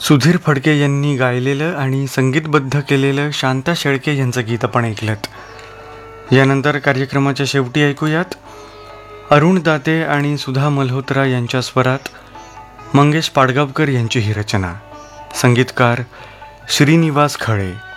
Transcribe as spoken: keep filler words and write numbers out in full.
सुधीर फडके यांनी गायलेलं आणि संगीतबद्ध केलेलं शांता शेळके यांचं गीत आपण ऐकलंत. यानंतर कार्यक्रमाच्या शेवटी ऐकूयात अरुण दाते आणि सुधा मल्होत्रा यांच्या स्वरात मंगेश पाडगावकर यांची ही रचना. संगीतकार श्रीनिवास खळे.